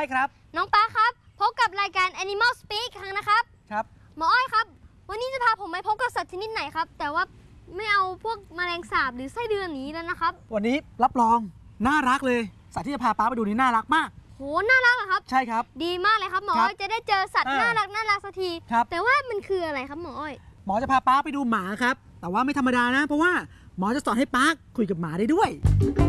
ครับน้องป๊าครับพบกับรายการ Animal Speak ครั้งนะครับครับหมออ้อยครับวันนี้จะพาผมไปพบกับสัตว์ชนิดไหนครับแต่ว่าไม่เอาพวกแมลงสาบหรือไส้เดือนนี้แล้วนะครับวันนี้รับรองน่ารักเลยสัตว์ที่จะพาป้าไปดูนี่น่ารักมากโหน่ารักเหรอครับใช่ครับดีมากเลยครับหมออ้อยจะได้เจอสัตว์น่ารักสักทีแต่ว่ามันคืออะไรครับหมออ้อยหมอจะพาป้าไปดูหมาครับแต่ว่าไม่ธรรมดานะเพราะว่าหมอจะสอนให้ป้าคุยกับหมาได้ด้วย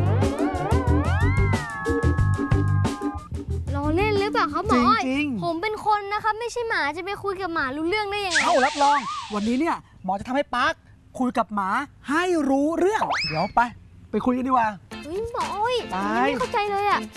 ล้อเล่นหรือเปล่าครับหมออ้อยจริงผมเป็นคนนะครับไม่ใช่หมาจะไปคุยกับหมารู้เรื่องได้ยังไงรับรองวันนี้เนี่ยหมอจะทำให้ป้าคุยกับหมาให้รู้เรื่องเดี๋ยวไปคุยกันดีกว่าเฮ้ยหมออ้อยไม่เข้าใจเลยอ่ะ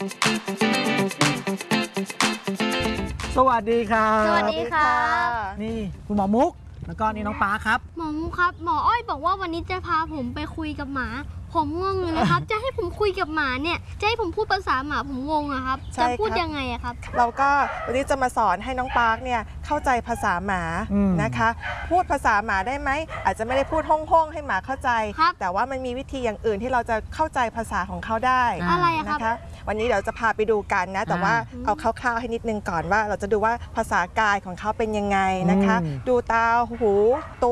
สวัสดีครับสวัสดีค่ะนี่คุณหมอมุกแล้วก็นี่น้องป้าครับหมอมุกครับหมออ้อยบอกว่าวันนี้จะพาผมไปคุยกับหมาผมงงเลยนะครับจะให้ผมคุยกับหมาเนี่ยจะให้ผมพูดภาษาหมาผมงงอะครับจะพูดยังไงอะครับเราก็วันนี้จะมาสอนให้น้องปาร์คเนี่ยเข้าใจภาษาหมานะคะพูดภาษาหมาได้ไหมอาจจะไม่ได้พูดห้องๆให้หมาเข้าใจแต่ว่ามันมีวิธีอย่างอื่นที่เราจะเข้าใจภาษาของเขาได้นะคะวันนี้เดี๋ยวจะพาไปดูกันนะแต่ว่าเอาคร่าวๆให้นิดนึงก่อนว่าเราจะดูว่าภาษากายของเขาเป็นยังไงนะคะดูตาหูตัว